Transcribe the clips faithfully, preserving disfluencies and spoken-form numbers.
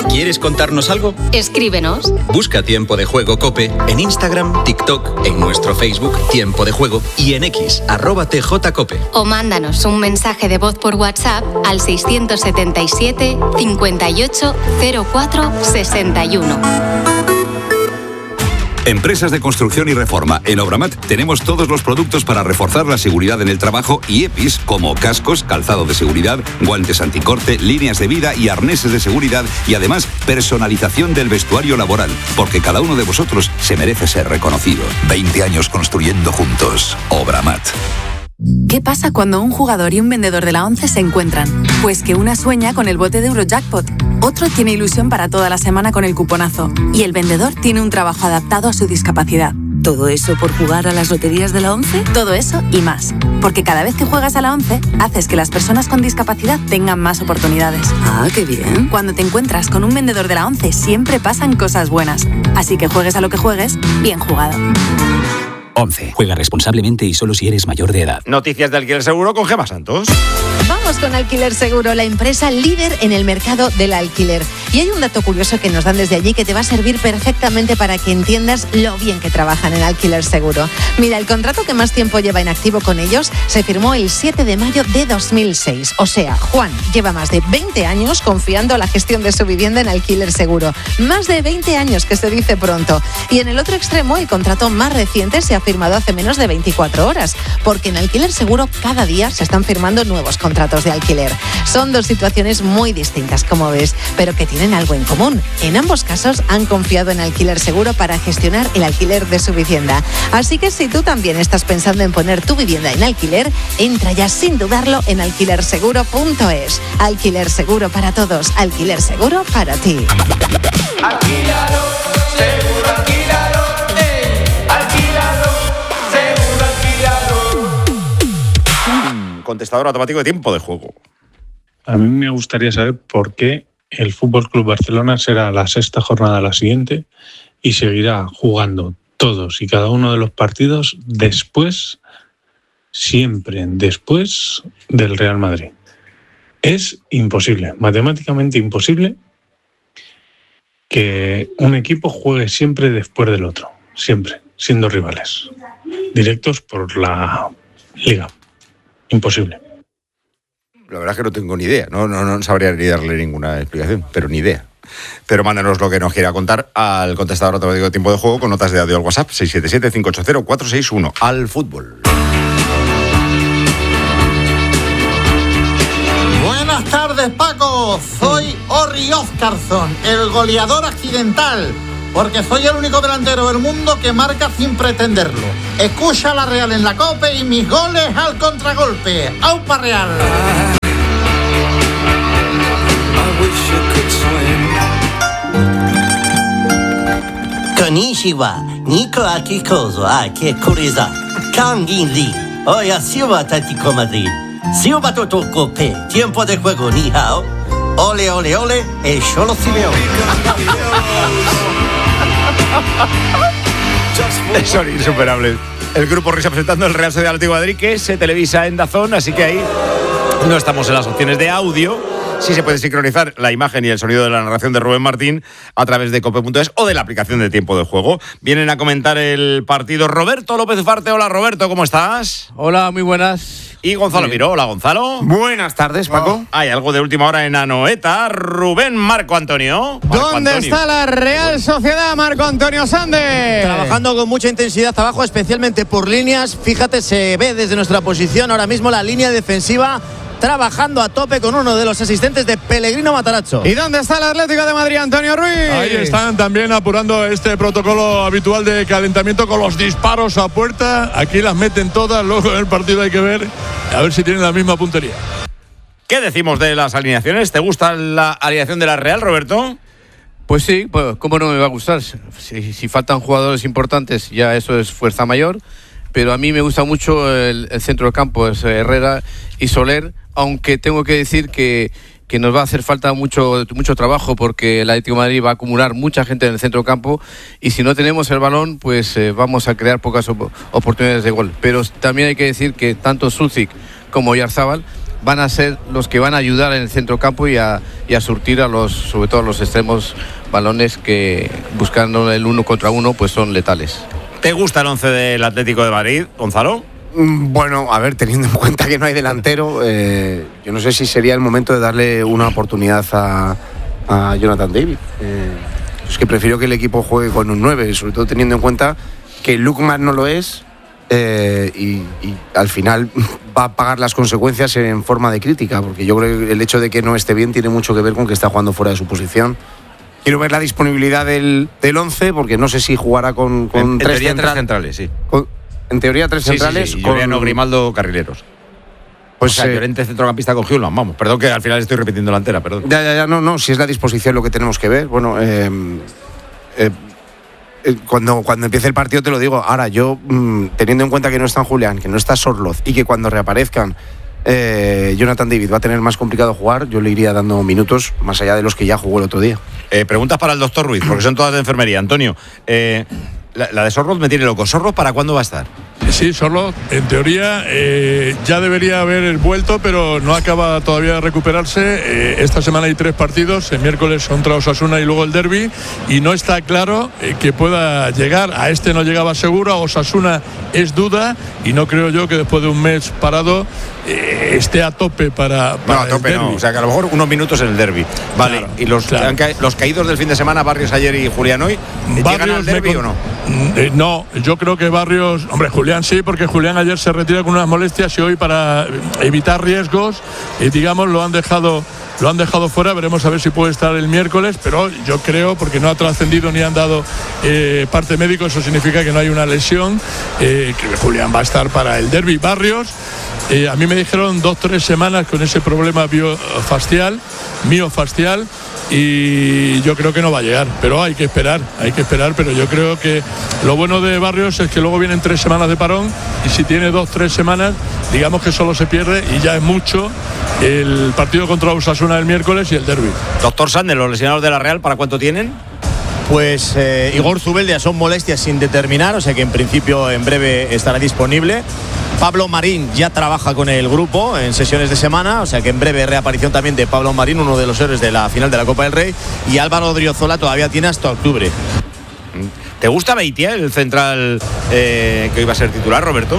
¿Quieres contarnos algo? Escríbenos. Busca Tiempo de Juego COPE en Instagram, TikTok, en nuestro Facebook Tiempo de Juego y en X, arroba tjcope. O mándanos un mensaje de voz por WhatsApp al seiscientos setenta y siete, cincuenta y ocho, cero cuatro, sesenta y uno. Empresas de construcción y reforma. En Obramat tenemos todos los productos para reforzar la seguridad en el trabajo y EPIs como cascos, calzado de seguridad, guantes anticorte, líneas de vida y arneses de seguridad y además personalización del vestuario laboral, porque cada uno de vosotros se merece ser reconocido. veinte años construyendo juntos. Obramat. ¿Qué pasa cuando un jugador y un vendedor de la ONCE se encuentran? Pues que una sueña con el bote de Eurojackpot, otro tiene ilusión para toda la semana con el cuponazo y el vendedor tiene un trabajo adaptado a su discapacidad. ¿Todo eso por jugar a las loterías de la ONCE? Todo eso y más. Porque cada vez que juegas a la ONCE, haces que las personas con discapacidad tengan más oportunidades. Ah, qué bien. Cuando te encuentras con un vendedor de la ONCE, siempre pasan cosas buenas. Así que juegues a lo que juegues, bien jugado. once. Juega responsablemente y solo si eres mayor de edad. Noticias de Alquiler Seguro con Gemma Santos. Vamos con Alquiler Seguro, la empresa líder en el mercado del alquiler. Y hay un dato curioso que nos dan desde allí que te va a servir perfectamente para que entiendas lo bien que trabajan en Alquiler Seguro. Mira, el contrato que más tiempo lleva en activo con ellos se firmó el siete de mayo de dos mil seis. O sea, Juan lleva más de veinte años confiando la gestión de su vivienda en Alquiler Seguro. Más de veinte años, que se dice pronto. Y en el otro extremo, el contrato más reciente se ha firmado hace menos de veinticuatro horas, porque en Alquiler Seguro cada día se están firmando nuevos contratos de alquiler. Son dos situaciones muy distintas, como ves, pero que tienen algo en común. En ambos casos han confiado en Alquiler Seguro para gestionar el alquiler de su vivienda. Así que si tú también estás pensando en poner tu vivienda en alquiler, entra ya sin dudarlo en alquiler seguro punto es. Alquiler Seguro para todos, Alquiler Seguro para ti. Alquílalo, seguro alquílalo, eh, alquílalo, seguro alquílalo. Contestador automático de Tiempo de Juego. A mí me gustaría saber por qué el F C Barcelona será la sexta jornada la siguiente y seguirá jugando todos y cada uno de los partidos después, siempre después del Real Madrid. Es imposible, matemáticamente imposible, que un equipo juegue siempre después del otro, siempre, siendo rivales, directos por la Liga. Imposible. La verdad es que no tengo ni idea, no, no, no sabría ni darle ninguna explicación, pero ni idea. Pero mándanos lo que nos quiera contar al contestador automático de Tiempo de Juego con notas de audio al WhatsApp seis siete siete, cinco ocho cero, cuatro seis uno. Al fútbol. Buenas tardes, Paco. Soy Orri Oscarsson, el goleador accidental, porque soy el único delantero del mundo que marca sin pretenderlo. Escucha la Real en la COPE y mis goles al contragolpe. ¡Aupa Real! Konnichiwa, Nico Akikozo, Ake Kuriza, Kangin Lee, Oya Silva Atlético Madrid, Silva Totoko P, Tiempo de Juego, Ni Hao, Ole Ole Ole, el Cholo Simeone. Son insuperables. El grupo Risa presentando el Real Sociedad Atlético de Madrid, que se televisa en DAZN, así que ahí no estamos en las opciones de audio. Sí se puede sincronizar la imagen y el sonido de la narración de Rubén Martín a través de cope punto es o de la aplicación de Tiempo de Juego. Vienen a comentar el partido Roberto López Ufarte. Hola, Roberto, ¿cómo estás? Hola, muy buenas. Y Gonzalo Miró. Hola, Gonzalo. Buenas tardes, Paco. Oh, hay algo de última hora en Anoeta. Rubén Marco Antonio. Marco ¿Dónde Antonio. está la Real Sociedad, Marco Antonio Sande? Trabajando con mucha intensidad abajo, especialmente por líneas. Fíjate, se ve desde nuestra posición ahora mismo la línea defensiva trabajando a tope con uno de los asistentes de Pellegrino Matarazzo. ¿Y dónde está el Atlético de Madrid, Antonio Ruiz? Ahí están también apurando este protocolo habitual de calentamiento con los disparos a puerta. Aquí las meten todas, luego en el partido hay que ver a ver si tienen la misma puntería. ¿Qué decimos de las alineaciones? ¿Te gusta la alineación de la Real, Roberto? Pues sí, pues cómo no me va a gustar. Si, si faltan jugadores importantes, ya eso es fuerza mayor. Pero a mí me gusta mucho el, el centro del campo, es Herrera y Soler, aunque tengo que decir que, que nos va a hacer falta mucho, mucho trabajo porque el Atlético de Madrid va a acumular mucha gente en el centro del campo y si no tenemos el balón, pues eh, vamos a crear pocas op- oportunidades de gol. Pero también hay que decir que tanto Sucic como Oyarzabal van a ser los que van a ayudar en el centrocampo y a, y a surtir a los, sobre todo a los extremos, balones que buscando el uno contra uno pues son letales. ¿Te gusta el once del Atlético de Madrid, Gonzalo? Bueno, a ver, teniendo en cuenta que no hay delantero, eh, yo no sé si sería el momento de darle una oportunidad a, a Jonathan David. Eh, es que prefiero que el equipo juegue con un nueve, sobre todo teniendo en cuenta que Lukman no lo es eh, y, y al final va a pagar las consecuencias en forma de crítica, porque yo creo que el hecho de que no esté bien tiene mucho que ver con que está jugando fuera de su posición. Quiero ver la disponibilidad del, del once, porque no sé si jugará con, con en, tres, en teoría, central, tres centrales, sí. Con, en teoría tres sí, centrales. Sí, sí. Con Lloreno, Grimaldo, carrileros. Pues, o sea, eh, Llorente centrocampista con Hjulman, vamos. Perdón que al final estoy repitiendo la entera, perdón. Ya, ya, ya, no, no, si es la disposición lo que tenemos que ver. Bueno, eh, eh, eh, cuando, cuando empiece el partido te lo digo. Ahora, yo, mmm, teniendo en cuenta que no está Julián, que no está Sorloz y que cuando reaparezcan eh, Jonathan David va a tener más complicado jugar, yo le iría dando minutos más allá de los que ya jugó el otro día. Eh, preguntas para el doctor Ruiz, porque son todas de enfermería. Antonio, eh, la, la de Sorloz me tiene loco. ¿Sorloz para cuándo va a estar? Sí, Sorloz, en teoría eh, ya debería haber vuelto, pero no acaba todavía de recuperarse. Eh, esta semana hay tres partidos, el miércoles contra Osasuna y luego el derbi, y no está claro eh, que pueda llegar. A este no llegaba seguro, a Osasuna es duda, y no creo yo que después de un mes parado eh, esté a tope para, para no, a tope el derbi. no, o sea que a lo mejor unos minutos en el derbi. Vale, claro, y los, claro. han ca- los caídos del fin de semana, Barrios ayer y Julián hoy, ¿llegan al derbi con... o no? Eh, no, yo creo que Barrios, hombre, Julián sí, porque Julián ayer se retira con unas molestias y hoy para evitar riesgos, y digamos lo han dejado lo han dejado fuera. Veremos a ver si puede estar el miércoles, pero yo creo, porque no ha trascendido ni han dado eh, parte médico, eso significa que no hay una lesión, eh, que Julián va a estar para el derbi. Barrios, eh, a mí me dijeron dos, tres semanas con ese problema biofascial, miofascial, y yo creo que no va a llegar, pero hay que esperar, hay que esperar, pero yo creo que lo bueno de Barrios es que luego vienen tres semanas de parón, y si tiene dos, tres semanas, digamos que solo se pierde, y ya es mucho, el partido contra Osasuna el miércoles y el derbi. Doctor Sander, ¿los lesionados de la Real para cuánto tienen? Pues eh, Igor Zubeldia son molestias sin determinar, o sea que en principio en breve estará disponible. Pablo Marín ya trabaja con el grupo en sesiones de semana, o sea que en breve reaparición también de Pablo Marín, uno de los héroes de la final de la Copa del Rey, y Álvaro Odriozola todavía tiene hasta octubre. ¿Te gusta Beitia, el central eh, que hoy va a ser titular, Roberto?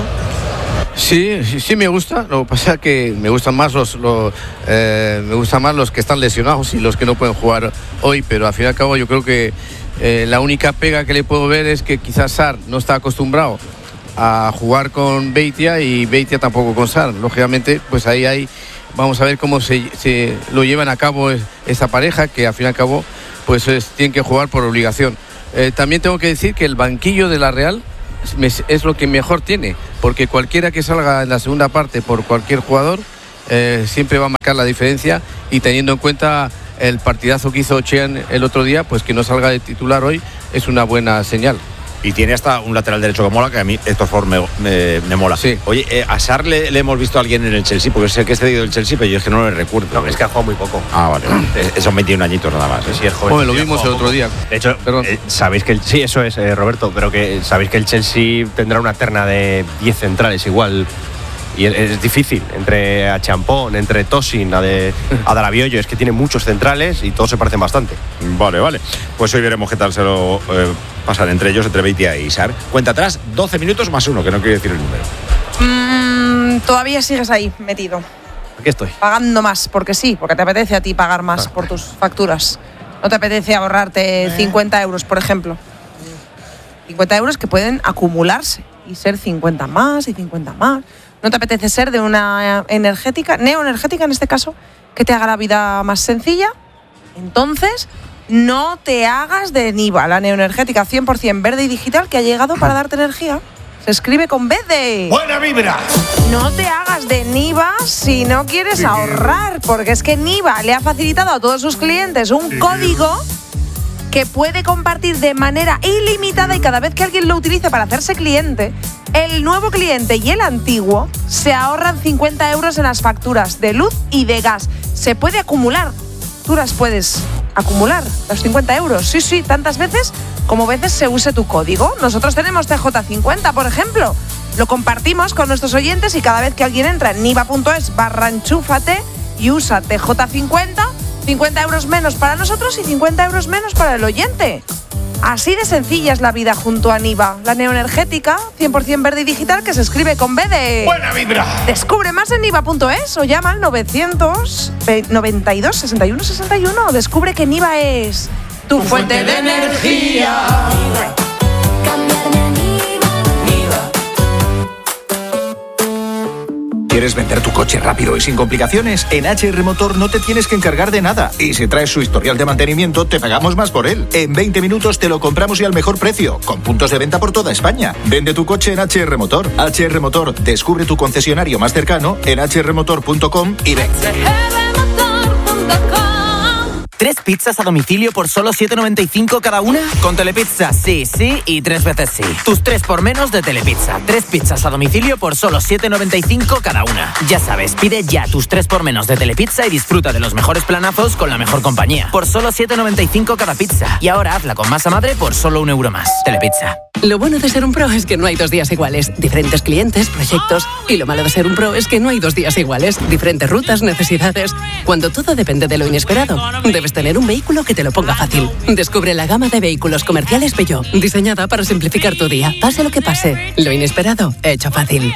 Sí, sí, sí me gusta. Lo que pasa es que me gustan más los, los eh, me gustan más los que están lesionados y los que no pueden jugar hoy, pero al fin y al cabo yo creo que eh, la única pega que le puedo ver es que quizás Sar no está acostumbrado a jugar con Beitia y Beitia tampoco con Sar. Lógicamente, pues ahí hay, vamos a ver cómo se, se lo llevan a cabo esta pareja, que al fin y al cabo pues es, tienen que jugar por obligación. Eh, también tengo que decir que el banquillo de la Real es lo que mejor tiene, porque cualquiera que salga en la segunda parte por cualquier jugador eh, siempre va a marcar la diferencia, y teniendo en cuenta el partidazo que hizo Chean el otro día, pues que no salga de titular hoy es una buena señal. Y tiene hasta un lateral derecho que mola, que a mí Héctor Ford me, me, me mola. Sí. Oye, eh, a Sar le, le hemos visto a alguien en el Chelsea, porque sé que es cedido del Chelsea, pero yo es que no le recuerdo. No, es que ha jugado muy poco. Ah, vale. vale. Son veintiún añitos nada más. ¿eh? Sí, es joven. Hombre, lo vimos el otro día. De hecho, eh, sabéis que el, sí, eso es, eh, Roberto, pero que sabéis que el Chelsea tendrá una terna de diez centrales igual. Y es, es difícil, entre a Champón, entre Tosin, a, de, a Darabiollo, es que tiene muchos centrales y todos se parecen bastante. Vale, vale. Pues hoy veremos qué tal se lo eh, pasan entre ellos, entre Beitia y Sar. Cuenta atrás, doce minutos más uno, que no quiero decir el número. Mm, todavía sigues ahí, metido. Aquí estoy. Pagando más, porque sí, porque te apetece a ti pagar más por tus facturas. No te apetece ahorrarte cincuenta euros, por ejemplo. cincuenta euros que pueden acumularse y ser cincuenta más y cincuenta más. ¿No te apetece ser de una energética, neoenergética en este caso, que te haga la vida más sencilla? Entonces, no te hagas de Niva, la neoenergética cien por ciento verde y digital que ha llegado para darte energía. Se escribe con B de... ¡Buena vibra! No te hagas de Niva si no quieres sí. ahorrar, porque es que Niva le ha facilitado a todos sus clientes un sí. código que puede compartir de manera ilimitada, y cada vez que alguien lo utilice para hacerse cliente, el nuevo cliente y el antiguo se ahorran cincuenta euros en las facturas de luz y de gas. Se puede acumular. Tú las puedes acumular, los cincuenta euros. Sí, sí, tantas veces como veces se use tu código. Nosotros tenemos T J cincuenta, por ejemplo. lo compartimos con nuestros oyentes y cada vez que alguien entra en niva punto es barra enchúfate y usa T J cincuenta, cincuenta euros menos para nosotros y cincuenta euros menos para el oyente. Así de sencilla es la vida junto a Niva, la neoenergética cien por ciento verde y digital que se escribe con B de... ¡Buena vibra! Descubre más en niva punto es o llama al novecientos noventa y dos sesenta y uno sesenta y uno. Descubre que Niva es tu, tu fuente, fuente de energía. ¿Quieres vender tu coche rápido y sin complicaciones? En H R Motor no te tienes que encargar de nada. Y si traes su historial de mantenimiento, te pagamos más por él. En veinte minutos te lo compramos y al mejor precio, con puntos de venta por toda España. Vende tu coche en H R Motor. H R Motor, descubre tu concesionario más cercano en h r motor punto com y ven. ¿Tres pizzas a domicilio por solo siete noventa y cinco cada una? Con Telepizza, sí, sí y tres veces sí. Tus tres por menos de Telepizza. Tres pizzas a domicilio por solo siete noventa y cinco cada una. Ya sabes, pide ya tus tres por menos de Telepizza y disfruta de los mejores planazos con la mejor compañía. Por solo siete noventa y cinco cada pizza. Y ahora hazla con masa madre por solo un euro más. Telepizza. Lo bueno de ser un pro es que no hay dos días iguales. Diferentes clientes, proyectos. Y lo malo de ser un pro es que no hay dos días iguales. Diferentes rutas, necesidades. Cuando todo depende de lo inesperado, debes tener un vehículo que te lo ponga fácil. Descubre la gama de vehículos comerciales Peugeot, diseñada para simplificar tu día. Pase lo que pase, lo inesperado, hecho fácil.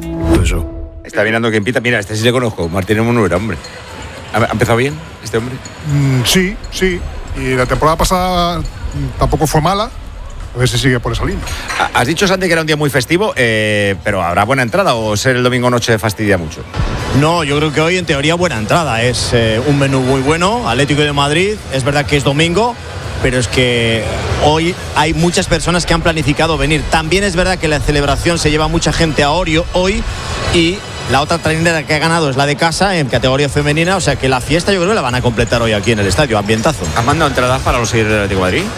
Está mirando quién pita. Mira, este sí le conozco. Martín Munera, hombre. ¿Ha empezado bien este hombre? Mm, sí, sí. Y la temporada pasada tampoco fue mala. A ver si sigue por esa línea. Has dicho, Santi, que era un día muy festivo, eh, pero ¿habrá buena entrada o ser el domingo noche fastidia mucho? No, yo creo que hoy en teoría buena entrada. Es eh, un menú muy bueno, Atlético de Madrid. Es verdad que es domingo, pero es que hoy hay muchas personas que han planificado venir. También es verdad que la celebración se lleva mucha gente a Orio hoy y la otra trainera que ha ganado es la de casa en categoría femenina, o sea que la fiesta yo creo que la van a completar hoy aquí en el estadio, ambientazo. ¿Has mandado entradas para los seguidores del Atlético de Madrid?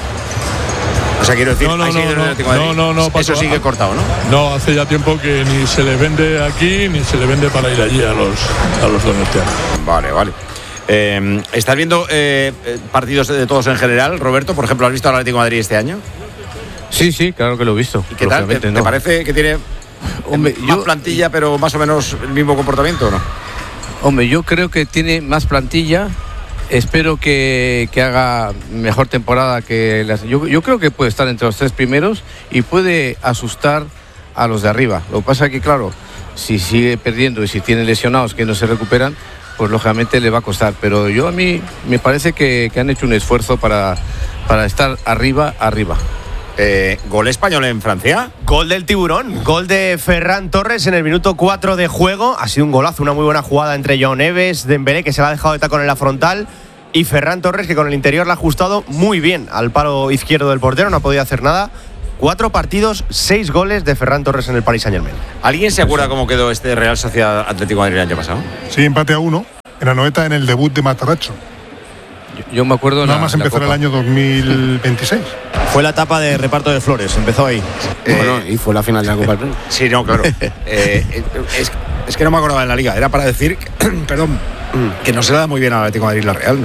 O sea, quiero decir, no, no, ¿hay seguidores no, del Atlético de Madrid? no, no, no, Eso Paco, sigue cortado, ¿no? No, hace ya tiempo que ni se le vende aquí ni se le vende para ir allí a los, a los donostianos. Vale, vale. Eh, ¿Estás viendo eh, partidos de todos en general, Roberto? Por ejemplo, ¿has visto al Atlético de Madrid este año? Sí, sí, claro que lo he visto. ¿Y qué tal? ¿Te, no. ¿Te parece que tiene Hombre, más yo, plantilla, pero más o menos el mismo comportamiento o no? Hombre, yo creo que tiene más plantilla. Espero que, que haga mejor temporada que las. Yo, yo creo que puede estar entre los tres primeros y puede asustar a los de arriba. Lo que pasa es que, claro, si sigue perdiendo y si tiene lesionados que no se recuperan, pues lógicamente le va a costar. Pero yo a mí me parece que, que han hecho un esfuerzo para, para estar arriba, arriba. Eh, ¿Gol español en Francia? Gol del Tiburón, gol de Ferran Torres en el minuto cuatro de juego. Ha sido un golazo, una muy buena jugada entre Joao Neves, Dembélé, que se la ha dejado de tacón en la frontal, y Ferran Torres, que con el interior la ha ajustado muy bien al palo izquierdo del portero, no ha podido hacer nada. Cuatro partidos, seis goles de Ferran Torres en el Paris Saint-Germain. ¿Alguien se acuerda cómo quedó este Real Sociedad Atlético de Madrid el año pasado? Sí, empate a uno en Anoeta en el debut de Matarazzo. Yo, yo me acuerdo nada la, más empezó la en el año dos mil veintiséis. Fue la etapa de reparto de flores, empezó ahí. Eh, bueno, y fue la final de la Copa del Rey. Sí, no, claro. eh, es, es que no me acordaba en la Liga. Era para decir, perdón, que no se le da muy bien al Atlético de Madrid la Real, ¿no?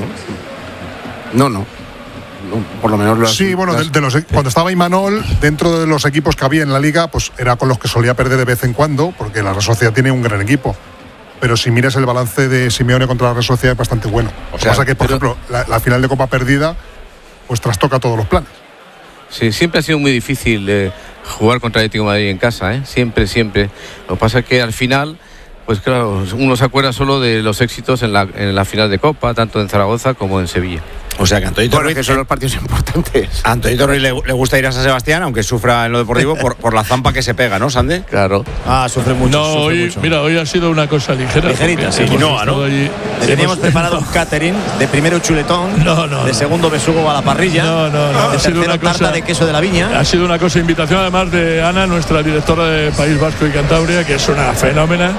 No, no. No, por lo menos lo sí, bueno, de, de los, cuando estaba Imanol, dentro de los equipos que había en la Liga, pues era con los que solía perder de vez en cuando, porque la Real Sociedad tiene un gran equipo. Pero si miras el balance de Simeone contra la Real Sociedad es bastante bueno. O sea, Lo que pasa que, por pero, ejemplo, la, la final de Copa perdida, pues trastoca todos los planes. Sí, siempre ha sido muy difícil eh, jugar contra el Atlético de Madrid en casa, ¿eh? Siempre, siempre. Lo que pasa es que al final, pues claro, uno se acuerda solo de los éxitos en la, en la final de Copa, tanto en Zaragoza como en Sevilla. O sea que Antonio Torres, que son los partidos importantes. A Antonio Torres le, le gusta ir a San Sebastián, aunque sufra en lo deportivo por, por la zampa que se pega, ¿no, Sande? Claro. Ah, sufre mucho. No, sufre hoy, mucho. mira, hoy ha sido una cosa ligera. Ligerita, sí. Quinoa, ¿no? Allí, Le teníamos hemos, preparado un catering de primero chuletón, no, no, de no. segundo besugo a la parrilla, no, no, no. de Ha sido una tarta cosa, de queso de la viña. Ha sido una cosa, invitación además de Ana, nuestra directora de País Vasco y Cantabria, que es una fenómena.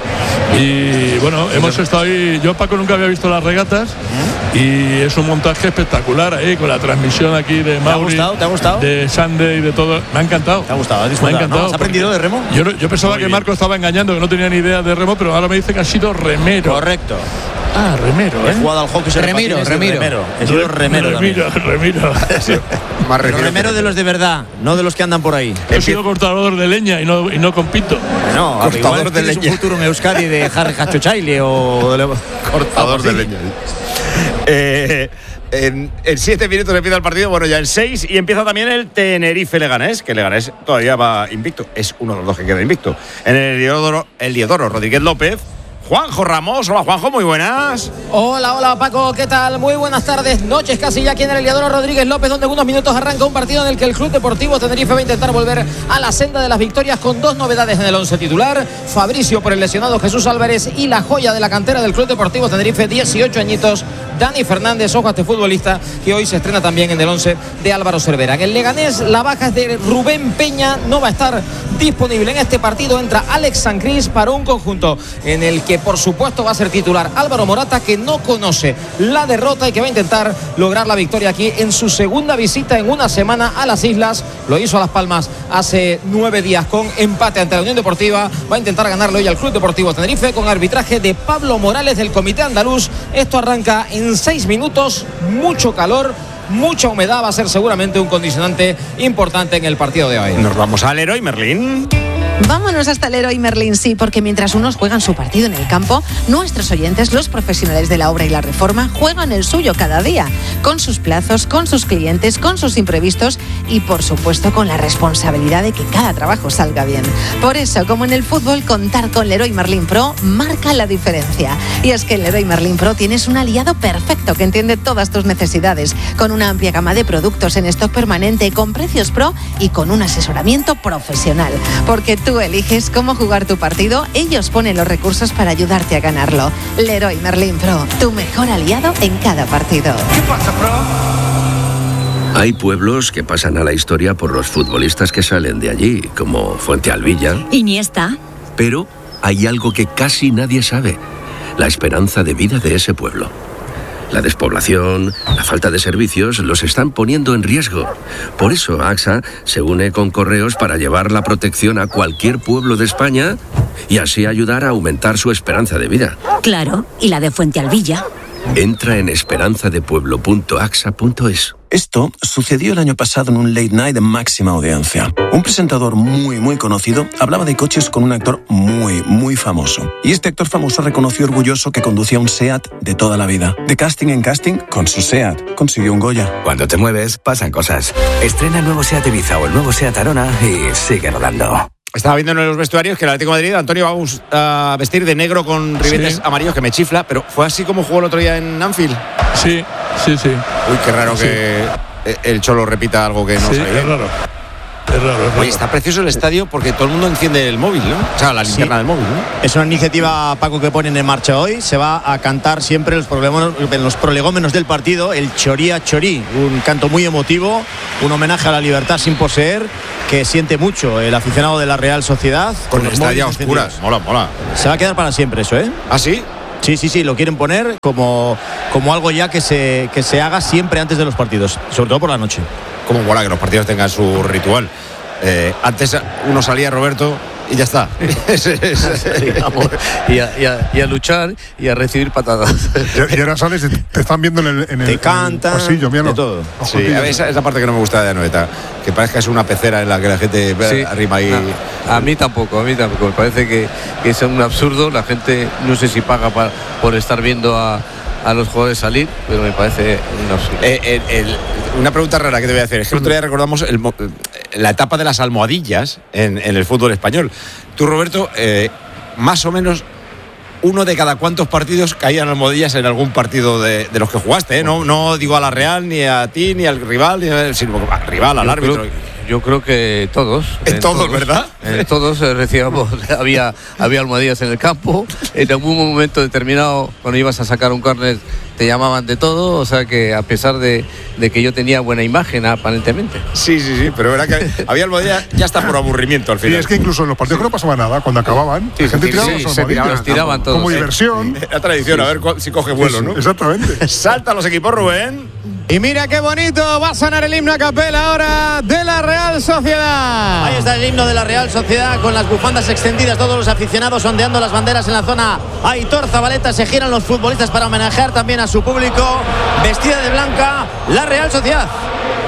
Y bueno, hemos estado ahí. Yo, Paco, nunca había visto las regatas y es un montaje espectacular ahí con la transmisión aquí de Mauri. ¿Te ha gustado? ¿Te ha gustado? De Sande y de todo. Me ha encantado. ¿Te ha gustado? ¿Has Me ha disfrutado? encantado. ¿No? ¿Has aprendido de remo? Yo, yo pensaba Muy que bien. Marco estaba engañando, que no tenía ni idea de remo, pero ahora me dice que ha sido remero. Correcto. Ah, remero, ¿eh? He jugado al hockey sobre Remiro, patines y remiro. remero. He sido remero también. Remiro, remiro. Más Pero remero de los de verdad, no de los que andan por ahí. He sido cortador de leña y no, y no compito. No, Cortador igual de tienes leña. un futuro en Euskadi de Harry Hachochaile o de... Cortador de leña. Eh, en, en siete minutos empieza el partido, bueno, ya en seis, y empieza también el Tenerife-Leganés, que Leganés todavía va invicto. Es uno de los dos que queda invicto. En el Heliodoro, el Heliodoro Rodríguez López. Juanjo Ramos, hola Juanjo, muy buenas. Hola, hola Paco, ¿qué tal? Muy buenas tardes, noches casi ya aquí en el Heliodoro Rodríguez López, donde en unos minutos arranca un partido en el que el Club Deportivo Tenerife va a intentar volver a la senda de las victorias con dos novedades en el once titular. Fabricio por el lesionado Jesús Álvarez y la joya de la cantera del Club Deportivo Tenerife, dieciocho añitos, Dani Fernández, ojo a este futbolista que hoy se estrena también en el once de Álvaro Cervera. En el Leganés, la baja es de Rubén Peña, no va a estar disponible en este partido. Entra Alex Sancris para un conjunto en el que por supuesto va a ser titular Álvaro Morata, que no conoce la derrota y que va a intentar lograr la victoria aquí en su segunda visita en una semana a las islas. Lo hizo a Las Palmas hace nueve días con empate ante la Unión Deportiva. Va a intentar ganarle hoy al Club Deportivo Tenerife con arbitraje de Pablo Morales del Comité Andaluz. Esto arranca en seis minutos, mucho calor, mucha humedad, va a ser seguramente un condicionante importante en el partido de hoy. Nos vamos al Leroy Merlín. Vámonos hasta el Leroy Merlín, sí, porque mientras unos juegan su partido en el campo, nuestros oyentes, los profesionales de la obra y la reforma, juegan el suyo cada día, con sus plazos, con sus clientes, con sus imprevistos y, por supuesto, con la responsabilidad de que cada trabajo salga bien. Por eso, como en el fútbol, contar con Leroy Merlín Pro marca la diferencia. Y es que en Leroy Merlín Pro tienes un aliado perfecto que entiende todas tus necesidades, con una amplia gama de productos en stock permanente, con precios pro y con un asesoramiento profesional. Porque tú eliges cómo jugar tu partido, ellos ponen los recursos para ayudarte a ganarlo. Leroy Merlín Pro, tu mejor aliado en cada partido. ¿Qué pasa, Pro? Hay pueblos que pasan a la historia por los futbolistas que salen de allí, como Fuentealbilla. Iniesta. Pero hay algo que casi nadie sabe: la esperanza de vida de ese pueblo. La despoblación, la falta de servicios los están poniendo en riesgo. Por eso AXA se une con Correos para llevar la protección a cualquier pueblo de España y así ayudar a aumentar su esperanza de vida. Claro, y la de Fuentealbilla. Entra en esperanza de pueblo punto axa punto es. Esto sucedió el año pasado en un late night de máxima audiencia. Un presentador muy, muy conocido hablaba de coches con un actor muy, muy famoso. Y este actor famoso reconoció orgulloso que conducía un SEAT de toda la vida. De casting en casting, con su SEAT consiguió un Goya. Cuando te mueves, pasan cosas. Estrena el nuevo SEAT Ibiza o el nuevo SEAT Arona y sigue rodando. Estaba viendo en los vestuarios que el Atlético de Madrid, Antonio, va a vestir de negro con ribetes sí. amarillos, que me chifla, pero fue así como jugó el otro día en Anfield. Sí, sí, sí. Uy, qué raro sí. que el Cholo repita algo que no sí, sabe. Es raro. Es raro, es raro. Oye, está precioso el estadio porque todo el mundo enciende el móvil, ¿no? O sea, la linterna sí. del móvil, ¿no? Es una iniciativa, Paco, que ponen en marcha hoy. Se va a cantar siempre los, los prolegómenos del partido, el Choría Chorí, un canto muy emotivo, un homenaje a la libertad sin poseer, que siente mucho el aficionado de la Real Sociedad. Con, con estadio a oscuras, mola, mola. Se va a quedar para siempre eso, ¿eh? ¿Ah, sí? Sí, sí, sí, lo quieren poner como, como algo ya que se, que se haga siempre antes de los partidos, sobre todo por la noche. Como mola que los partidos tengan su ritual. Eh, antes uno salía, Roberto, y ya está. y, a, y, a, y a luchar y a recibir patadas. Y, y ahora sales, te están viendo en el, en el, te cantan, en el pasillo, míralo. De todo. Sí, a ver, esa es la parte que no me gusta de Anoeta, que parece que es una pecera en la que la gente sí, arrima ahí. No, a mí tampoco, a mí tampoco. Me parece que, que es un absurdo. La gente no sé si paga para, por estar viendo a a los jugadores salir, pero me parece un absurdo. Eh, eh, el, una pregunta rara que te voy a hacer. Es que el otro día recordamos el, la etapa de las almohadillas en, en el fútbol español. Tú, Roberto, eh, más o menos uno de cada cuántos partidos caían almohadillas en algún partido de, de los que jugaste, ¿eh? No, no digo a la Real, ni a ti, ni al rival, ni a, sino al rival, al yo árbitro. Creo, yo creo que todos. En, en todos, todos, ¿verdad? En todos eh, recibíamos, había, había almohadillas en el campo. En algún momento determinado, cuando ibas a sacar un córner, te llamaban de todo, o sea que a pesar de, de que yo tenía buena imagen aparentemente. Sí, sí, sí, pero era que había almohadillas ya está por aburrimiento al final. Y es que incluso en los partidos sí. no pasaba nada, cuando acababan, sí, la gente sí, tiraba sí, los se tiraban, los tiraban todos. Como diversión. La tradición, sí. a ver si coge vuelo, sí, ¿no? Exactamente. Saltan los equipos, Rubén. Y mira qué bonito, va a sonar el himno a capela ahora de la Real Sociedad. Ahí está el himno de la Real Sociedad con las bufandas extendidas, todos los aficionados ondeando las banderas en la zona Aitor Zabaleta. Se giran los futbolistas para homenajear también a su público. Vestida de blanca, la Real Sociedad.